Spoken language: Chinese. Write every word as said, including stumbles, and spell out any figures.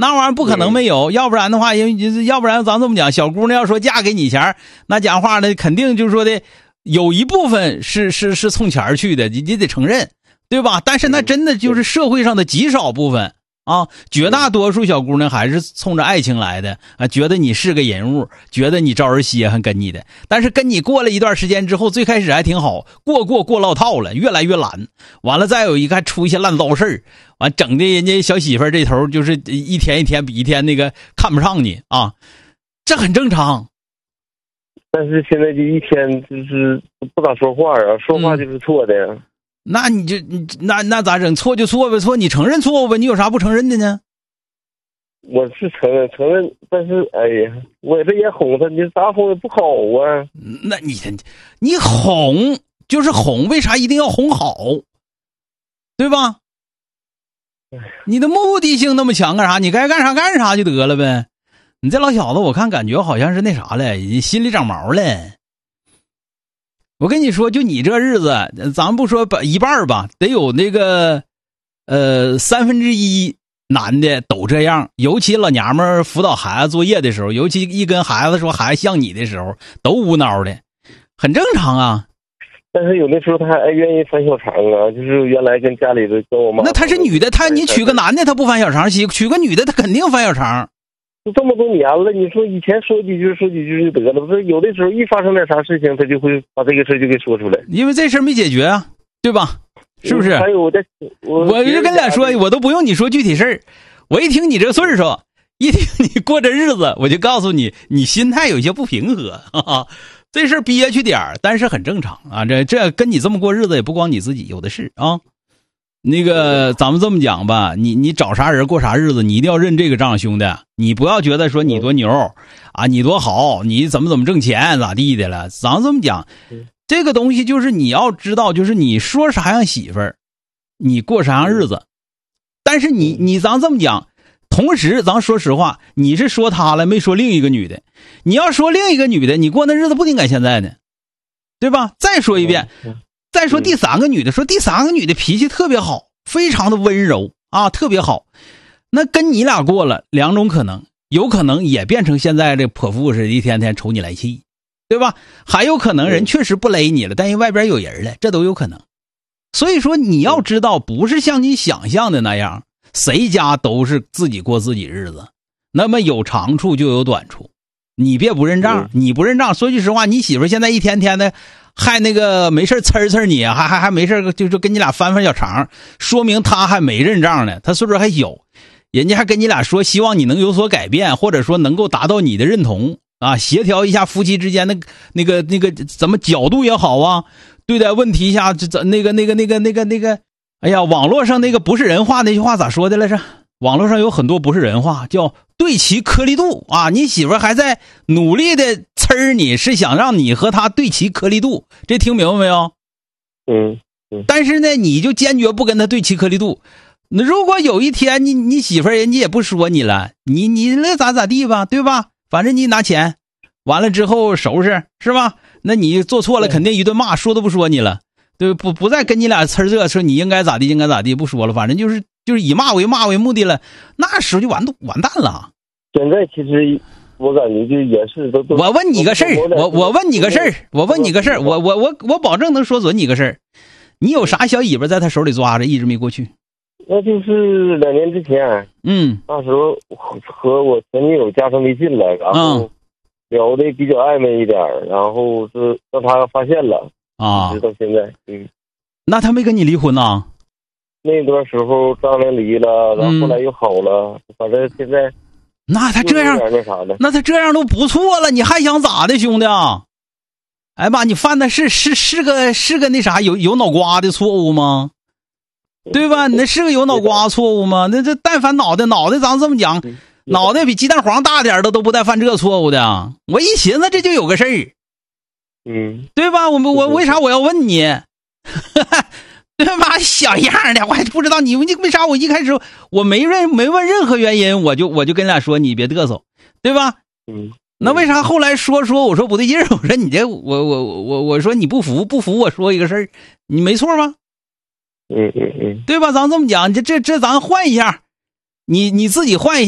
那玩意儿不可能没有，要不然的话，要不然咱这么讲，小姑娘要说嫁给你前，那讲话呢，肯定就是说的有一部分是是是冲钱去的，你你得承认，对吧？但是那真的就是社会上的极少部分啊，绝大多数小姑娘还是冲着爱情来的啊，觉得你是个人物，觉得你招人稀罕跟你的。但是跟你过了一段时间之后，最开始还挺好，过过过落套了，越来越懒。完了再有一个还出一些烂糟事儿，完整的人家小媳妇儿这头就是一天一天比一天那个看不上你啊，这很正常。 但是现在就一天就是不咋说话啊，说话就是错的。嗯， 那你就那那咋整？错就错呗，错你承认错误呗，你有啥不承认的呢？ 我是承认承认，但是哎呀，我这也哄他，你咋哄也不好啊。 那你你哄就是哄，为啥一定要哄好？对吧？你的目的性那么强干啥？你该干啥干啥就得了呗。你这老小子，我看感觉好像是那啥了，心里长毛了。我跟你说，就你这日子，咱们不说把一半吧，得有那个呃三分之一男的都这样。尤其老娘们儿辅导孩子作业的时候，尤其一跟孩子说孩子像你的时候，都无脑的，很正常啊。 但是有的时候他还愿意翻小肠啊，就是原来跟家里的跟我妈。 那他是女的，他你娶个男的他不翻小肠，娶娶个女的他肯定翻小肠。 这么多年了，你说以前说几句说几句就得了，不是有的时候一发生点啥事情，他就会把这个事就给说出来。 因为这事没解决啊，对吧？是不是？ 还有我在，我我就跟俩说，我都不用你说具体事儿，我一听你这岁数，一听你过这日子，我就告诉你，你心态有些不平和啊。这事儿憋屈点儿，但是很正常啊。这这跟你这么过日子，也不光你自己，有的是啊。那个咱们这么讲吧，你你找啥人过啥日子，你一定要认这个账，兄弟。你不要觉得说你多牛啊，你多好，你怎么怎么挣钱咋地的了。咱们这么讲，这个东西就是你要知道，就是你说啥样媳妇儿，你过啥样日子。但是你你咱这么讲，同时咱说实话，你是说她了，没说另一个女的。你要说另一个女的，你过那日子不顶赶现在呢，对吧？再说一遍。再说第三个女的，说第三个女的脾气特别好，非常的温柔啊，特别好。那跟你俩过了两种可能，有可能也变成现在这泼妇似的，一天天瞅你来气，对吧？还有可能人确实不勒你了，但是外边有人了，这都有可能。所以说你要知道，不是像你想象的那样，谁家都是自己过自己日子。那么有长处就有短处，你别不认账，你不认账。说句实话，你媳妇现在一天天的。还那个没事呲呲你，还还还没事就就跟你俩翻翻小肠，说明他还没认账呢，他岁数还小，人家还跟你俩说希望你能有所改变，或者说能够达到你的认同啊，协调一下夫妻之间的那个那个怎么角度也好啊，对待问题一下这怎那个那个那个那个那个，哎呀，网络上那个不是人话那句话咋说的来着？网络上有很多不是人话，叫对齐颗粒度啊！你媳妇还在努力的呲儿你，是想让你和她对齐颗粒度，这听明白没有？ 嗯嗯。 但是呢，你就坚决不跟她对齐颗粒度。那如果有一天你你媳妇人家也不说你了，你你那咋咋地吧，对吧？反正你拿钱，完了之后收拾是吧？那你做错了肯定一顿骂，说都不说你了，对不？不再跟你俩呲这说你应该咋地应该咋地，不说了，反正就是。就是以骂为骂为目的了，那时候就完完蛋了。 现在其实我感觉就也是都。 我问你个事儿，我我问你个事儿，我问你个事儿，我我我我保证能说准你个事儿。你有啥小尾巴在他手里抓着，一直没过去？ 那就是两年之前，嗯，那时候和我前女友加上微信了，然后聊的比较暧昧一点，然后是让他发现了啊，直到现在，嗯。 那他没跟你离婚呐？ 那段时候当然离了，然后后来又好了，嗯、反正现在那他这样那啥的， 那他这样都不错了，你还想咋的，兄弟？哎妈，你犯的是是是个是个那啥有有脑瓜的错误吗？对吧？你那是个有脑瓜错误吗？那这但凡脑袋脑袋，咱这么讲，嗯、脑袋比鸡蛋黄大点的都不带犯这错误的。我一寻思这就有个事儿， 嗯， 对吧？我我为啥我要问你？对吧？小样的，我还不知道你你为啥？我一开始我没问没问任何原因，我就我就跟俩说你别嘚瑟，对吧？ 嗯， 那为啥后来说说我说不对劲儿？我说你这我我我我说你不服不服？我说一个事儿，你没错吗？ 嗯嗯嗯， 对吧？咱这么讲，这这这咱换一下，你你自己换一下。